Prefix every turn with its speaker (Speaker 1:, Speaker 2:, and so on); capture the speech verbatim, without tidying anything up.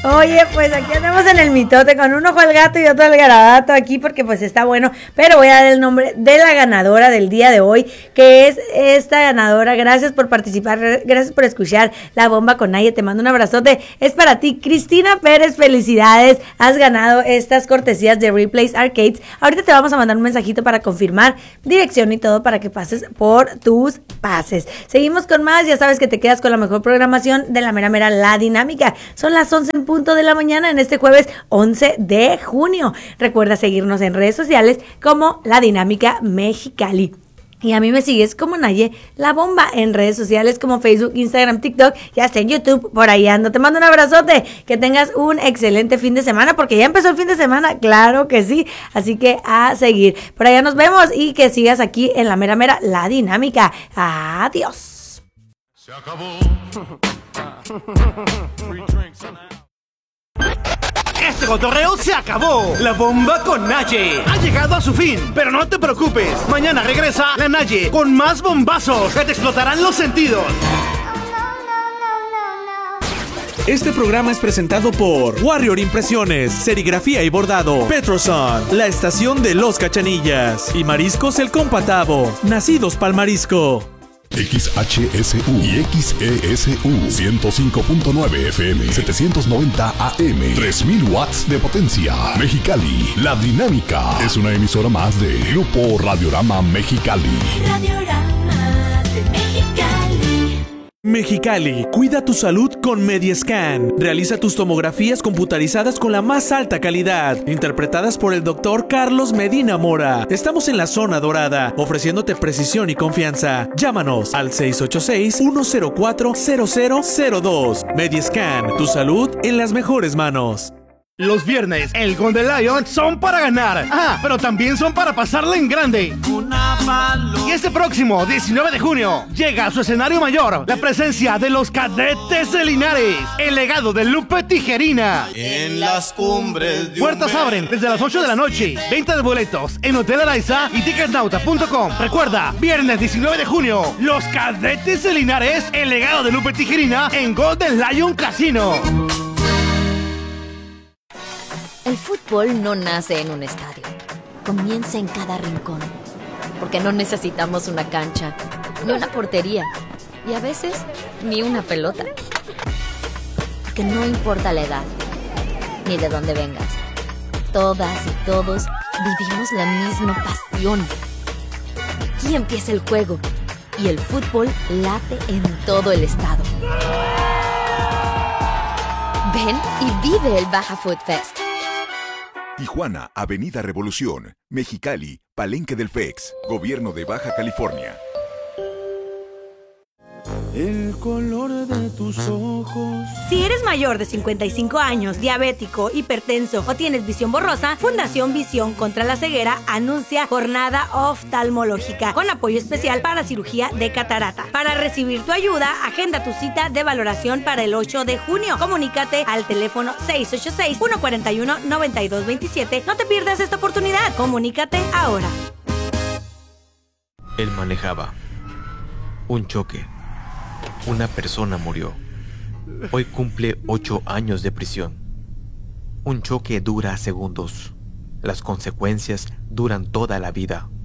Speaker 1: Oye, pues aquí andamos en el mitote con un ojo al gato y otro al garabato aquí porque pues está bueno, pero voy a dar el nombre de la ganadora del día de hoy, que es esta ganadora. Gracias por participar, gracias por escuchar La Bomba con Naye, te mando un abrazote, es para ti, Cristina Pérez, felicidades, has ganado estas cortesías de Replays Arcades. Ahorita te vamos a mandar un mensajito para confirmar dirección y todo para que pases por tus pases. Seguimos con más, ya sabes que te quedas con la mejor programación de la mera mera La Dinámica. Son las once en punto de la mañana en este jueves once de junio. Recuerda seguirnos en redes sociales como La Dinámica Mexicali. Y a mí me sigues como Naye La Bomba en redes sociales como Facebook, Instagram, TikTok, ya está en YouTube, por ahí ando. Te mando un abrazote, que tengas un excelente fin de semana, porque ya empezó el fin de semana, claro que sí, así que a seguir. Por allá nos vemos y que sigas aquí en la mera mera La Dinámica. Adiós.
Speaker 2: Se acabó. Este cotorreo se acabó. La Bomba con Naye ha llegado a su fin, pero no te preocupes. Mañana regresa la Naye con más bombazos que te explotarán los sentidos.
Speaker 3: Este programa es presentado por Warrior Impresiones, Serigrafía y Bordado, Petroson, la estación de los Cachanillas y Mariscos El Compatavo, nacidos pa'l marisco.
Speaker 4: X H S U y X E S U ciento cinco punto nueve F M, setecientos noventa A M, tres mil watts de potencia. Mexicali, La Dinámica es una emisora más de Grupo Radiorama Mexicali.
Speaker 5: Radiorama de Mexicali.
Speaker 3: Mexicali, cuida tu salud con Mediescan. Realiza tus tomografías computarizadas con la más alta calidad, interpretadas por el doctor Carlos Medina Mora. Estamos en la zona dorada, ofreciéndote precisión y confianza. Llámanos al seis ocho seis, uno cero cuatro, cero cero cero dos. Mediescan, tu salud en las mejores manos.
Speaker 2: Los viernes, el Golden Lion son para ganar. Ah, pero también son para pasarla en grande. Y este próximo diecinueve de junio llega a su escenario mayor la presencia de los Cadetes de Linares, el legado de Lupe Tijerina.
Speaker 6: En las cumbres de
Speaker 2: Puertas abren desde las ocho de la noche. Venta de boletos en Hotel Araiza y ticketnauta punto com. Recuerda, viernes diecinueve de junio, los Cadetes de Linares, el legado de Lupe Tijerina en Golden Lion Casino.
Speaker 7: El fútbol no nace en un estadio, comienza en cada rincón, porque no necesitamos una cancha, ni una portería, y a veces ni una pelota. Porque no importa la edad, ni de dónde vengas, todas y todos vivimos la misma pasión. Aquí empieza el juego, y el fútbol late en todo el estado. Ven y vive el Baja Food Fest.
Speaker 4: Tijuana, Avenida Revolución. Mexicali, Palenque del F E X, Gobierno de Baja California.
Speaker 8: El color de tus ojos.
Speaker 1: Si eres mayor de cincuenta y cinco años, diabético, hipertenso o tienes visión borrosa, Fundación Visión contra la Ceguera anuncia jornada oftalmológica con apoyo especial para cirugía de catarata. Para recibir tu ayuda, agenda tu cita de valoración para el ocho de junio. Comunícate al teléfono seis ocho seis, uno cuatro uno, nueve dos dos siete. No te pierdas esta oportunidad. Comunícate ahora.
Speaker 9: Él manejaba. Un choque. Una persona murió. Hoy cumple ocho años de prisión. Un choque dura segundos. Las consecuencias duran toda la vida.